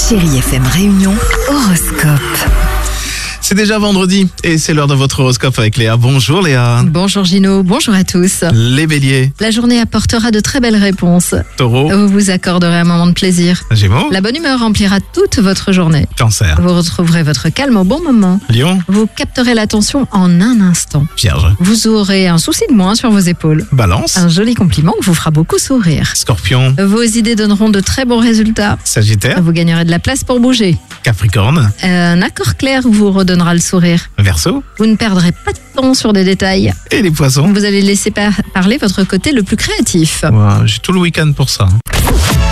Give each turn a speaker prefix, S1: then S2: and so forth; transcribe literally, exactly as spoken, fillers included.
S1: Chérie F M Réunion, horoscope.
S2: C'est déjà vendredi et c'est l'heure de votre horoscope avec Léa. Bonjour Léa.
S3: Bonjour Gino, bonjour à tous.
S2: Les béliers.
S3: La journée apportera de très belles réponses.
S2: Taureau.
S3: Vous vous accorderez un moment de plaisir.
S2: Gémeaux.
S3: La bonne humeur remplira toute votre journée.
S2: Cancer.
S3: Vous retrouverez votre calme au bon moment.
S2: Lion.
S3: Vous capterez l'attention en un instant.
S2: Vierge.
S3: Vous aurez un souci de moins sur vos épaules.
S2: Balance.
S3: Un joli compliment vous fera beaucoup sourire.
S2: Scorpion.
S3: Vos idées donneront de très bons résultats.
S2: Sagittaire.
S3: Vous gagnerez de la place pour bouger.
S2: Capricorne.
S3: Un accord clair vous redonnera le sourire.
S2: Verseau.
S3: Vous ne perdrez pas de temps sur des détails.
S2: Et les poissons.
S3: Vous allez laisser par- parler votre côté le plus créatif.
S2: Ouais, j'ai tout le week-end pour ça.